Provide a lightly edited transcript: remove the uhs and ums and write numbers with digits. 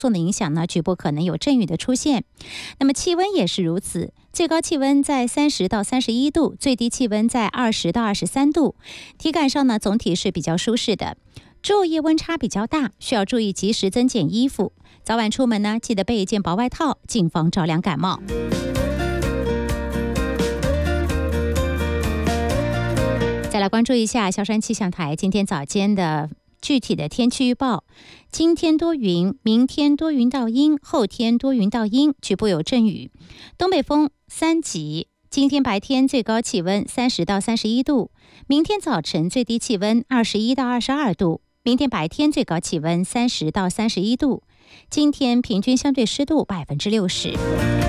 的影响呢，局部可能有阵雨的出现。那么气温也是如此，最高气温在30到31度，最低气温在20到23度，体感上呢总体是比较舒适的。昼夜温差比较大，需要注意及时增减衣服。早晚出门呢，记得备一件薄外套，谨防着凉感冒。再来关注一下萧山气象台今天早间的具体的天气预报。今天多云，明天多云到阴，后天多云到阴，局部有阵雨，东北风3级。今天白天最高气温30到31度，明天早晨最低气温21到22度，明天白天最高气温30到31度。今天平均相对湿度60%。